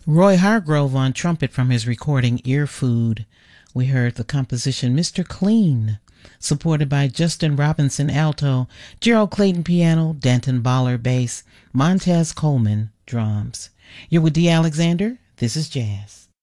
Roy Hargrove on trumpet from his recording Ear Food. We heard the composition Mr. Clean, supported by Justin Robinson alto, Gerald Clayton piano, Danton Baller bass, Montez Coleman drums. You're with D. Alexander. This is Jazz.